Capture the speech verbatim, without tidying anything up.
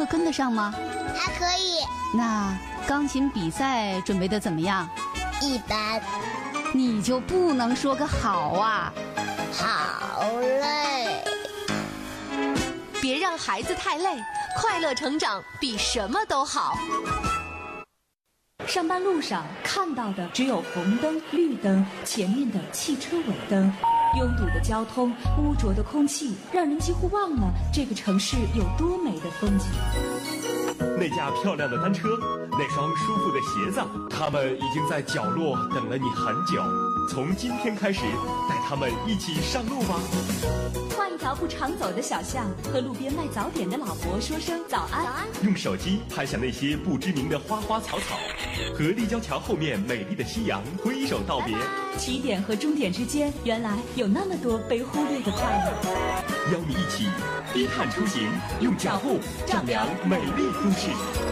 跟得上吗？ 还可以。 那钢琴比赛准备的怎么样？ 一般。 你就不能说个好啊？ 好累。 别让孩子太累，快乐成长比什么都好。 上班路上看到的只有红灯、绿灯，前面的汽车尾灯。拥堵的交通，污浊的空气，让人几乎忘了这个城市有多美的风景。 那架漂亮的单车，那双舒服的鞋子，他们已经在角落等了你很久。从今天开始，带他们一起上路吧。 换一条不常走的小巷，和路边卖早点的老伯说声早安。早安。 用手机拍下那些不知名的花花草草，和立交桥后面美丽的夕阳挥手道别。 起点和终点之间，原来有那么多被忽略的快乐。 邀你一起低碳出行，用脚步丈量美丽都市。